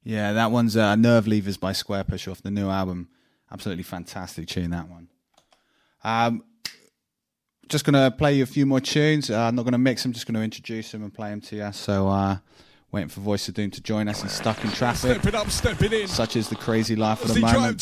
Yeah, that one's Nerve Leavers by Squarepush off the new album. Absolutely fantastic tune, that one. Just going to play you a few more tunes. I'm not going to mix them, just going to introduce them and play them to you. So waiting for Voice of Doom to join us. He's stuck in traffic. Stepping up, stepping in. Such is the crazy life of the moment.